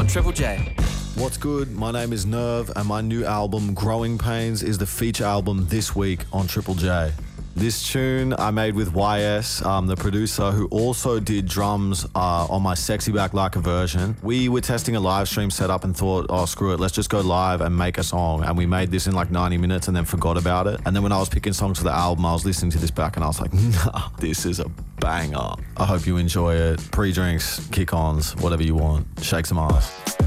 on Triple J. What's good? My name is Nerve, and my new album, Growing Pains, is the feature album this week on Triple J. This tune I made with YS, the producer, who also did drums on my Sexy Back Like a version. We were testing a live stream setup and thought, oh, screw it, let's just go live and make a song. And we made this in like 90 minutes and then forgot about it. And then when I was picking songs for the album, I was listening to this back and I was like, nah, this is a banger. I hope you enjoy it. Pre-drinks, kick-ons, whatever you want. Shake some ass.